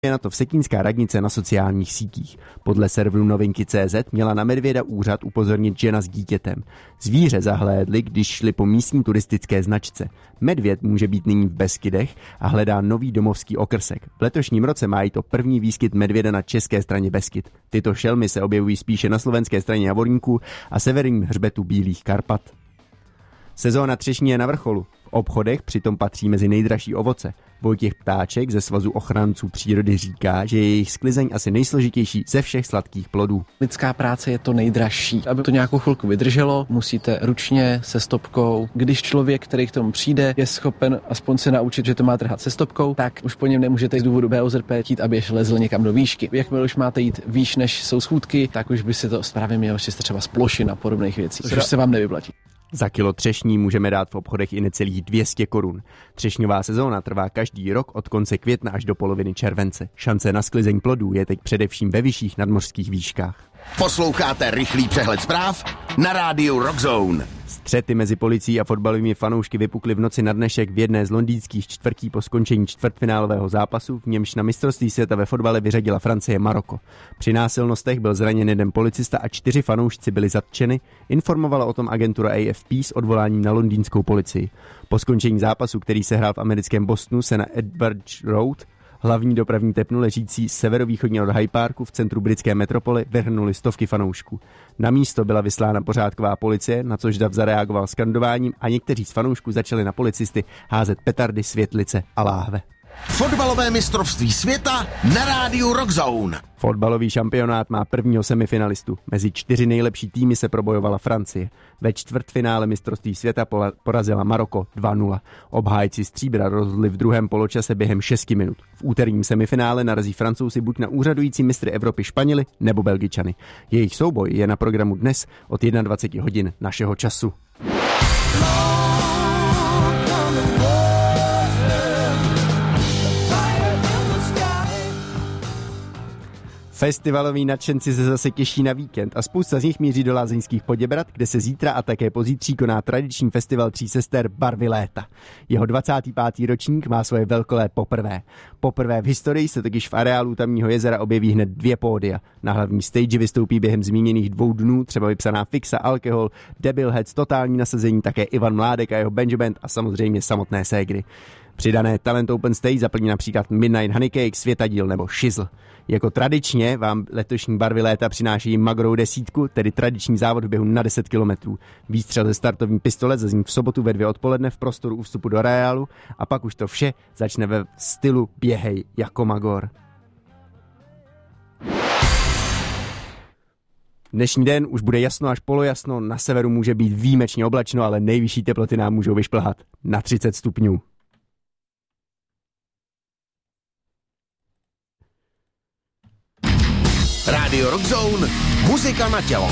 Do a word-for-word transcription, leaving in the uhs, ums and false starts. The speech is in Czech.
Je na to vsetínská radnice na sociálních sítích. Podle serveru novinky tečka cé zet měla na medvěda úřad upozornit žena s dítětem. Zvíře zahlédli, když šli po místní turistické značce. Medvěd může být nyní v Beskydech a hledá nový domovský okrsek. V letošním roce má i to první výskyt medvěda na české straně Beskyd. Tyto šelmy se objevují spíše na slovenské straně Javorníků a severním hřbetu Bílých Karpat. Sezóna třešní je na vrcholu. V obchodech přitom patří mezi nejdražší ovoce. Vojtěch Ptáček ze Svazu ochránců přírody říká, že je jejich sklizeň asi nejsložitější ze všech sladkých plodů. Lidská práce je to nejdražší. Aby to nějakou chvilku vydrželo, musíte ručně se stopkou. Když člověk, který k tomu přijde, je schopen aspoň se naučit, že to má trhat se stopkou, tak už po něm nemůžete z důvodu bé ó zet pé chtít, aby ještě lezl někam do výšky. Jakmile už máte jít výš, než jsou schůdky, tak už by si to správně mělo čistit třeba z plošin a podobných věcí, což se vám nevyplatí. Za kilo třešní můžeme dát v obchodech i necelých dvě stě korun. Třešňová sezóna trvá každý rok od konce května až do poloviny července. Šance na sklizeň plodů je teď především ve vyšších nadmořských výškách. Posloucháte rychlý přehled zpráv na rádiu Rockzone. Střety mezi policií a fotbalovými fanoušky vypukly v noci na dnešek v jedné z londýnských čtvrtí po skončení čtvrtfinálového zápasu, v němž na mistrovství světa ve fotbale vyřadila Francie Maroko. Při násilnostech byl zraněn jeden policista a čtyři fanoušci byli zatčeni, informovala o tom agentura á ef pé s odvoláním na londýnskou policii. Po skončení zápasu, který se hrál v americkém Bostonu, se na Edwards Road, hlavní dopravní tepnu ležící severovýchodně od Hyde Parku v centru britské metropoly, vrhnuli stovky fanoušků. Na místo byla vyslána pořádková policie, na což dav zareagoval skandováním a někteří z fanoušků začali na policisty házet petardy, světlice a láhve. Fotbalové mistrovství světa na rádiu Rockzone. Fotbalový šampionát má prvního semifinalistu. Mezi čtyři nejlepší týmy se probojovala Francie. Ve čtvrtfinále mistrovství světa porazila Maroko dva nula. Obhájci stříbra rozhodli v druhém poločase během šesti minut. V úterním semifinále narazí Francouzi buď na úřadující mistry Evropy Španěli nebo Belgičany. Jejich souboj je na programu dnes od dvacet jedna hodin našeho času. Festivaloví nadšenci se zase těší na víkend a spousta z nich míří do Lázeňských Poděbrad, kde se zítra a také pozítří koná tradiční festival tří sester Barvy léta. Jeho dvacátý pátý ročník má svoje velkolé poprvé. Poprvé v historii se totiž v areálu tamního jezera objeví hned dvě pódia. Na hlavní stage vystoupí během zmíněných dvou dnů třeba vypsaná Fixa, Alkohol, Debilheads, Totální nasazení, také Ivan Mládek a jeho Banjo Band a samozřejmě samotné ségry. Přidané Talent Open Stage zaplní například Midnight Honeycake, Světadíl nebo Shizzle. Jako tradičně vám letošní Barvy léta přináší Magrou desítku, tedy tradiční závod v běhu na deset kilometrů. Výstřel ze startovní pistole zazní v sobotu ve dvě odpoledne v prostoru u vstupu do areálu a pak už to vše začne ve stylu Běhej jako Magor. Dnešní den už bude jasno až polojasno, na severu může být výjimečně oblačno, ale nejvyšší teploty nám můžou vyšplhat na třicet stupňů. Rádio Rockzone, muzika na tělo.